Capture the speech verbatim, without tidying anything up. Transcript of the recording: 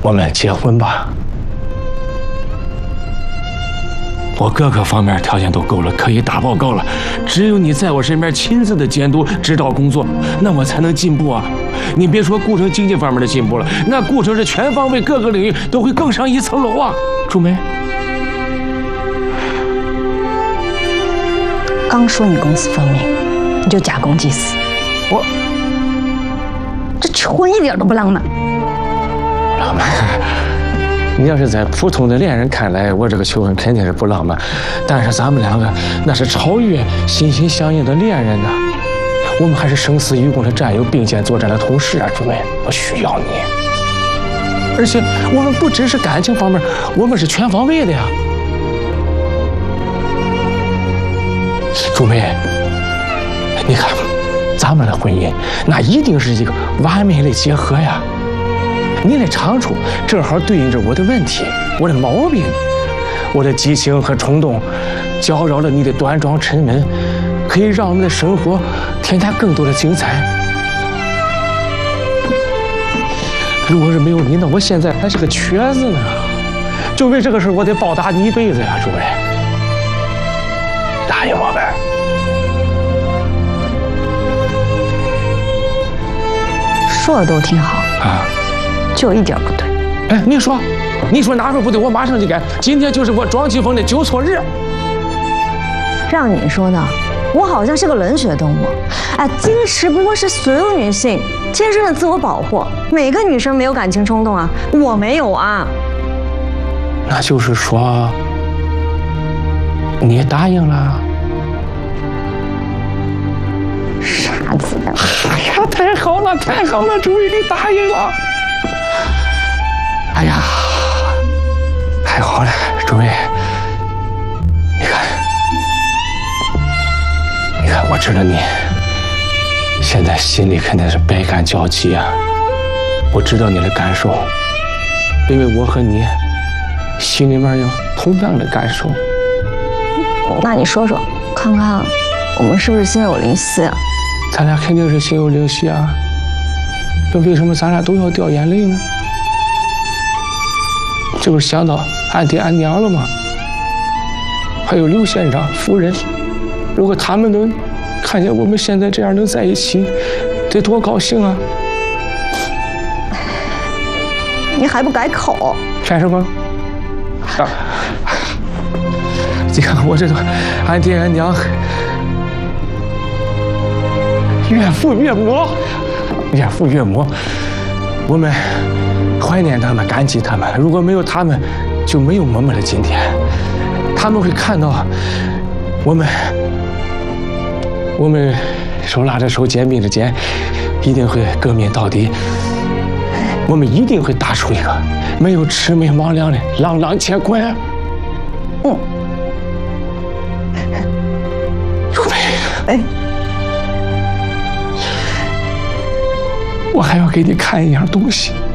我们结婚吧。我各个方面条件都够了，可以打报告了。只有你在我身边亲自的监督指导工作，那我才能进步啊！你别说顾城经济方面的进步了，那顾城是全方位各个领域都会更上一层楼啊！朱梅， 刚说你公私分明，你就假公济私，我这求婚一点都不浪漫。 浪漫。你要是在普通的恋人看来，我这个求婚肯定是不浪漫，但是咱们两个那是超越心心相印的恋人呐，我们还是生死与共的战友，并肩作战的同事啊，朱梅，我需要你。而且我们不只是感情方面，我们是全方位的呀。朱梅，你看，咱们的婚姻那一定是一个完美的结合呀。你的长处正好对应着我的问题，我的毛病，我的激情和冲动，搅扰了你的端庄沉稳，可以让我们的生活添加更多的精彩。如果是没有你，那我现在还是个瘸子呢。就为这个事，我得报答你一辈子呀，诸位，答应我呗。 说的都挺好啊。 就一点不对， 哎，你说，你说哪说不对，我马上就改。今天就是我庄启峰的纠错日。 让你说的，我好像是个冷血动物。哎，矜持不过是所有女性天生的自我保护。每个女生没有感情冲动啊，我没有啊。 那就是说，你答应了？ 傻子的！ 哎呀，太好了，太好了，终于你答应了。哎呀，太好了，诸位，你看，你看，我知道你现在心里肯定是百感交集啊。我知道你的感受，因为我和你心里面有同样的感受。 那你说说，看看我们是不是心有灵犀啊？ 咱俩肯定是心有灵犀啊。那为什么咱俩都要掉眼泪呢？这不是想到俺爹俺娘了吗？还有刘县长夫人，如果他们能看见我们现在这样能在一起，得多高兴啊！ 你还不改口？ 干什么？啊！你看我这都俺爹俺娘岳父岳母，岳父岳母，我们怀念他们，感激他们。如果没有他们，就没有我们的今天。他们会看到我们，我们手拉着手，肩并着肩，一定会革命到底。我们一定会打出一个没有魑魅魍魉的朗朗乾坤。嗯，朱梅， 哎， 我还要给你看一样东西。